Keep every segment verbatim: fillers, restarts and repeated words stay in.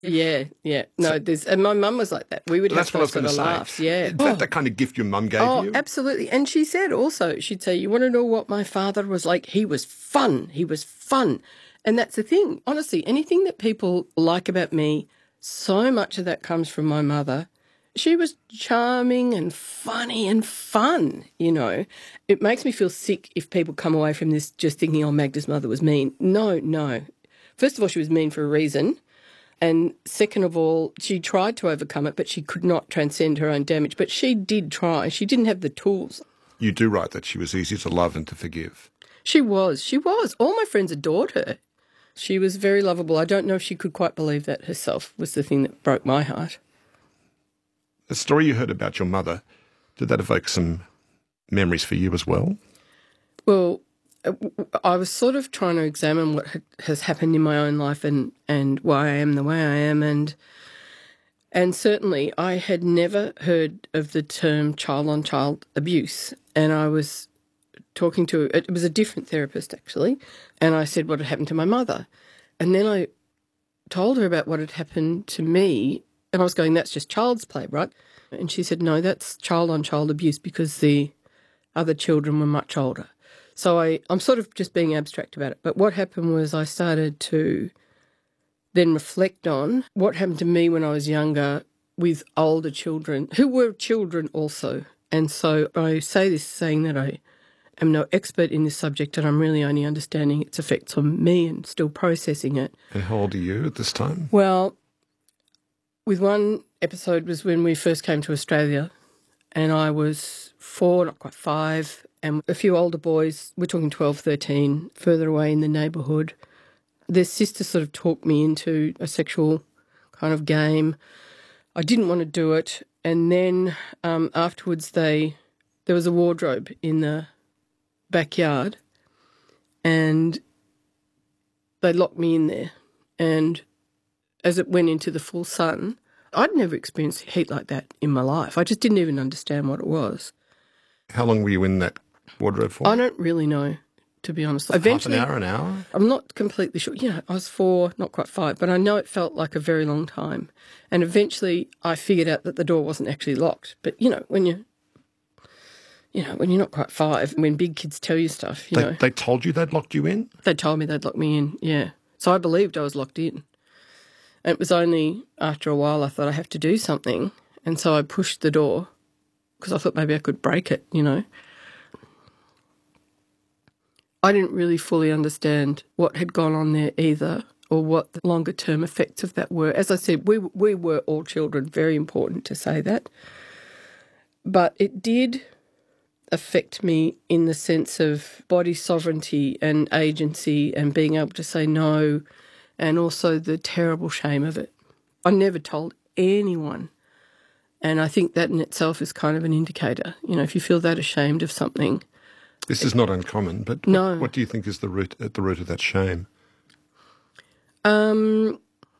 Yeah, yeah. No, So- there's, and my mum was like that. We would Well, have that's what I was those going sort to of say. laughs. Yeah. Is that the kind of gift your mum gave Oh, you? absolutely. And she said also, she'd say, you want to know what my father was like? He was fun. He was fun. And that's the thing. Honestly, anything that people like about me, so much of that comes from my mother. She was charming and funny and fun, you know. It makes me feel sick if people come away from this just thinking, oh, Magda's mother was mean. No, no. First of all, she was mean for a reason. And second of all, she tried to overcome it, but she could not transcend her own damage. But she did try. She didn't have the tools. You do write that she was easy to love and to forgive. She was. She was. All my friends adored her. She was very lovable. I don't know if she could quite believe that herself was the thing that broke my heart. The story you heard about your mother, did that evoke some memories for you as well? Well, I was sort of trying to examine what has happened in my own life and, and why I am the way I am. And and certainly I had never heard of the term child-on-child abuse. And I was talking to, it was a different therapist actually, and I said what had happened to my mother. And then I told her about what had happened to me, and I was going, that's just child's play, right? And she said, no, that's child-on-child abuse because the other children were much older. So I, I'm sort of just being abstract about it. But what happened was I started to then reflect on what happened to me when I was younger with older children who were children also. And so I say this saying that I am no expert in this subject and I'm really only understanding its effects on me and still processing it. And how old are you at this time? Well, with one episode was when we first came to Australia and I was four, not quite five, and a few older boys, we're talking twelve, thirteen, further away in the neighbourhood. Their sister sort of talked me into a sexual kind of game. I didn't want to do it. And then um, afterwards they there was a wardrobe in the backyard and they locked me in there. And as it went into the full sun, I'd never experienced heat like that in my life. I just didn't even understand what it was. How long were you in that wardrobe for? I don't really know, to be honest. Half an hour, an hour? I'm not completely sure. You know, I was four, not quite five, but I know it felt like a very long time. And eventually I figured out that the door wasn't actually locked. But, you know, when you, you know, when you're not quite five, when big kids tell you stuff, you They, know. they told you they'd locked you in? They told me they'd locked me in, yeah. So I believed I was locked in. And it was only after a while I thought I have to do something. And so I pushed the door because I thought maybe I could break it, you know. I didn't really fully understand what had gone on there either or what the longer term effects of that were. As I said, we we were all children, very important to say that. But it did affect me in the sense of body sovereignty and agency and being able to say no, and also the terrible shame of it. I never told anyone. And I think that in itself is kind of an indicator. You know, if you feel that ashamed of something. This is not uncommon, but No. what, what do you think is the root at the root of that shame? Um,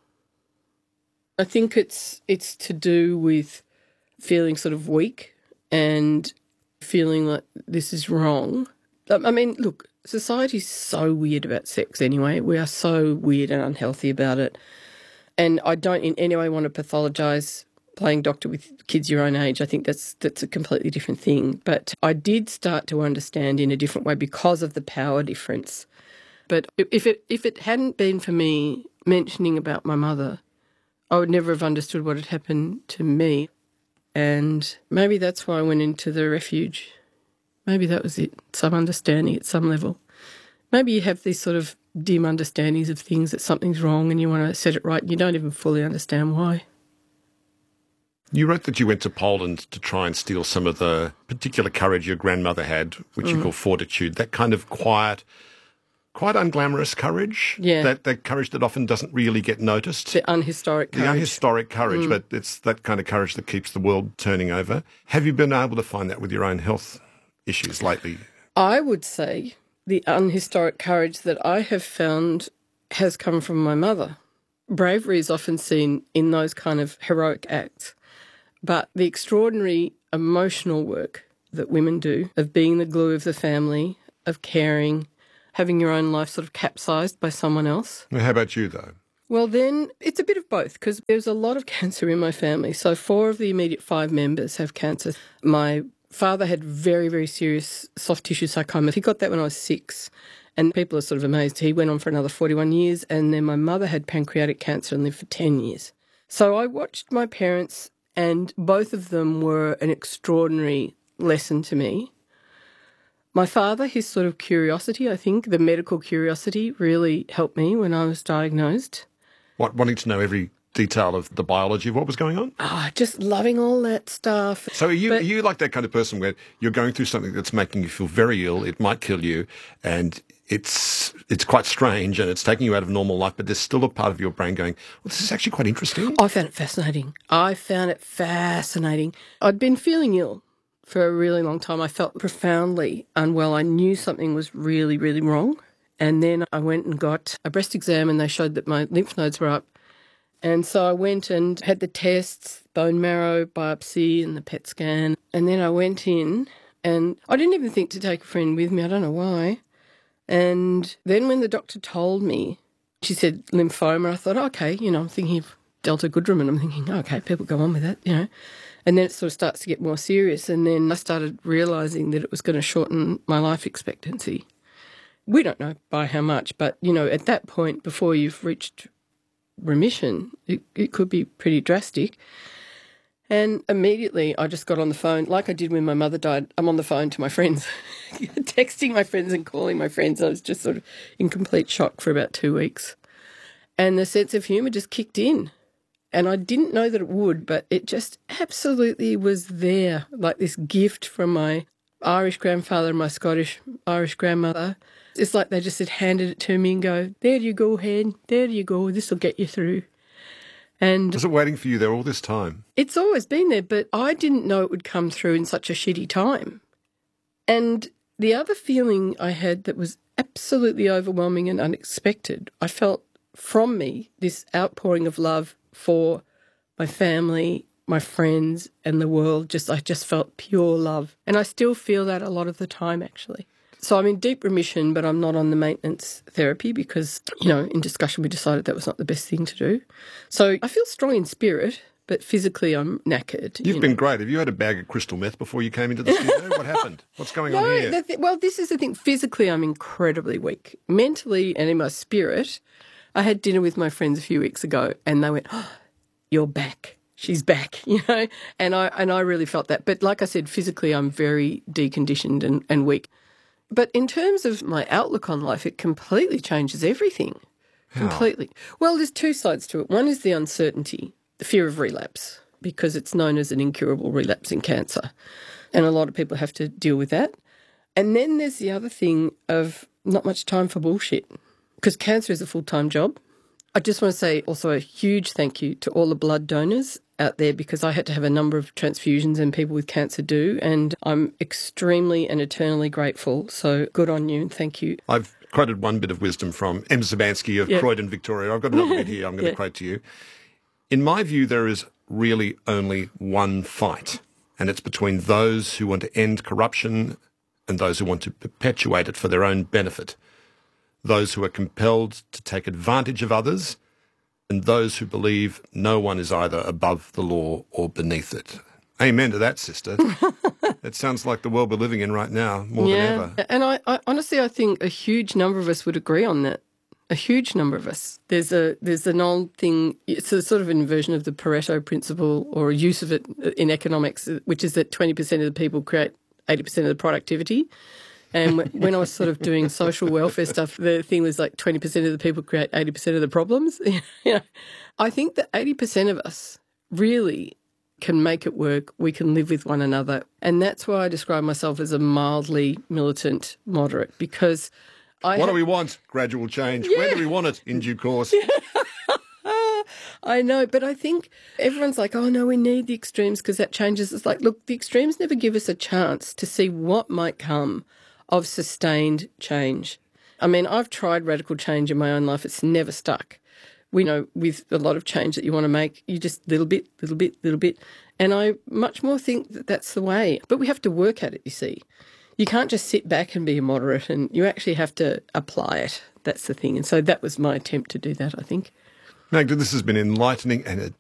I think it's it's to do with feeling sort of weak and feeling like this is wrong. I mean, look, society's so weird about sex anyway. We are so weird and unhealthy about it. And I don't in any way want to pathologise playing doctor with kids your own age. I think that's that's a completely different thing. But I did start to understand in a different way because of the power difference. But if it if it hadn't been for me mentioning about my mother, I would never have understood what had happened to me. And maybe that's why I went into the refuge. Maybe that was it, some understanding at some level. Maybe you have these sort of dim understandings of things, that something's wrong and you want to set it right and you don't even fully understand why. You wrote that you went to Poland to try and steal some of the particular courage your grandmother had, which mm. you call fortitude, that kind of quiet, quite unglamorous courage, yeah. that, that courage that often doesn't really get noticed. The unhistoric courage. The unhistoric courage, mm. but it's that kind of courage that keeps the world turning over. Have you been able to find that with your own health issues lately? I would say the unhistoric courage that I have found has come from my mother. Bravery is often seen in those kind of heroic acts. But the extraordinary emotional work that women do of being the glue of the family, of caring, having your own life sort of capsized by someone else. Now, how about you, though? Well, then it's a bit of both because there's a lot of cancer in my family. So four of the immediate five members have cancer. My father had very, very serious soft tissue sarcoma. He got that when I was six. And people are sort of amazed. He went on for another forty-one years. And then my mother had pancreatic cancer and lived for ten years. So I watched my parents, and both of them were an extraordinary lesson to me. My father, his sort of curiosity, I think, the medical curiosity really helped me when I was diagnosed. What, wanting to know every detail of the biology of what was going on? Ah, oh, just loving all that stuff. So are you, but, are you like that kind of person where you're going through something that's making you feel very ill, it might kill you, and it's it's quite strange and it's taking you out of normal life, but there's still a part of your brain going, well, this is actually quite interesting? I found it fascinating. I found it fascinating. I'd been feeling ill for a really long time. I felt profoundly unwell. I knew something was really, really wrong. And then I went and got a breast exam and they showed that my lymph nodes were up. And so I went and had the tests, bone marrow, biopsy and the P E T scan. And then I went in and I didn't even think to take a friend with me. I don't know why. And then when the doctor told me, she said lymphoma, I thought, okay, you know, I'm thinking of Delta Goodrum and I'm thinking, okay, people go on with that, you know. And then it sort of starts to get more serious. And then I started realising that it was going to shorten my life expectancy. We don't know by how much, but, you know, at that point, before you've reached remission, it, it could be pretty drastic. And immediately I just got on the phone, like I did when my mother died. I'm on the phone to my friends, texting my friends and calling my friends. I was just sort of in complete shock for about two weeks. And the sense of humour just kicked in. And I didn't know that it would, but it just absolutely was there, like this gift from my Irish grandfather and my Scottish Irish grandmother. It's like they just had handed it to me and go, there you go, Hen, there you go, this will get you through. And was it waiting for you there all this time? It's always been there, but I didn't know it would come through in such a shitty time. And the other feeling I had that was absolutely overwhelming and unexpected, I felt from me this outpouring of love for my family, my friends and the world. Just I just felt pure love. And I still feel that a lot of the time, actually. So I'm in deep remission, but I'm not on the maintenance therapy because, you know, in discussion we decided that was not the best thing to do. So I feel strong in spirit, but physically I'm knackered. You've you been know. great. Have you had a bag of crystal meth before you came into the studio? What happened? What's going no, on here? The th- well, this is the thing. Physically I'm incredibly weak. Mentally and in my spirit, I had dinner with my friends a few weeks ago and they went, oh, you're back. She's back, you know, and I and I really felt that. But like I said, physically I'm very deconditioned and, and weak. But in terms of my outlook on life, it completely changes everything. How? Completely. Well, there's two sides to it. One is the uncertainty, the fear of relapse, because it's known as an incurable relapse in cancer. And a lot of people have to deal with that. And then there's the other thing of not much time for bullshit, because cancer is a full-time job. I just want to say also a huge thank you to all the blood donors out there because I had to have a number of transfusions and people with cancer do, and I'm extremely and eternally grateful. So good on you and thank you. I've quoted one bit of wisdom from M. Zabansky of Yep. Croydon, Victoria. I've got another bit here I'm going Yeah. to quote to you. In my view, there is really only one fight, and it's between those who want to end corruption and those who want to perpetuate it for their own benefit. Those who are compelled to take advantage of others, and those who believe no one is either above the law or beneath it. Amen to that, sister. It sounds like the world we're living in right now, more yeah. than ever. And I, I honestly, I think a huge number of us would agree on that. A huge number of us. There's a there's an old thing, it's a sort of inversion of the Pareto principle or a use of it in economics, which is that twenty percent of the people create eighty percent of the productivity. And when I was sort of doing social welfare stuff, the thing was like twenty percent of the people create eighty percent of the problems. You know, I think that eighty percent of us really can make it work. We can live with one another. And that's why I describe myself as a mildly militant moderate, because I What have, do we want? Gradual change. Yeah. Where do we want it? In due course. I know, but I think everyone's like, oh, no, we need the extremes because that changes. It's like, look, the extremes never give us a chance to see what might come of sustained change. I mean, I've tried radical change in my own life. It's never stuck. We know with a lot of change that you want to make, you just little bit, little bit, little bit. And I much more think that that's the way. But we have to work at it, you see. You can't just sit back and be a moderate, and you actually have to apply it. That's the thing. And so that was my attempt to do that, I think. Magda, this has been enlightening and a